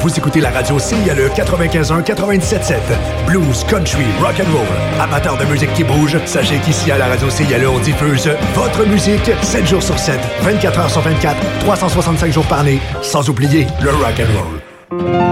Vous écoutez la radio CILE 95.1, 97.7. Blues, country, rock and roll. Amateurs de musique qui bouge, sachez qu'ici à la radio CILE, on diffuse votre musique 7 jours sur 7, 24 heures sur 24, 365 jours par année, sans oublier le rock and roll.